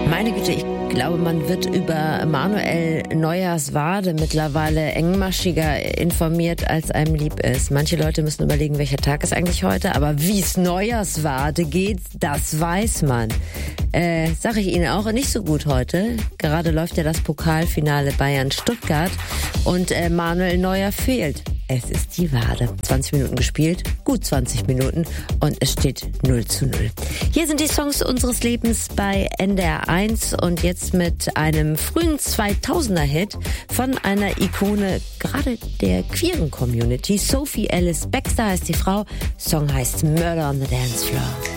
Meine Güte, ich glaube, man wird über Manuel Neuers-Wade mittlerweile engmaschiger informiert, als einem lieb ist. Manche Leute müssen überlegen, welcher Tag ist eigentlich heute, aber wie es Neuers-Wade geht, das weiß man. Sag ich Ihnen auch, nicht so gut heute. Gerade läuft ja das Pokalfinale Bayern-Stuttgart und Manuel Neuer fehlt. Es ist die Wade. 20 Minuten gespielt, gut 20 Minuten und es steht 0:0. Hier sind die Songs unseres Lebens bei NDR 1 und jetzt mit einem frühen 2000er-Hit von einer Ikone gerade der queeren Community. Sophie Ellis Bextor heißt die Frau, Song heißt Murder on the Dance Floor.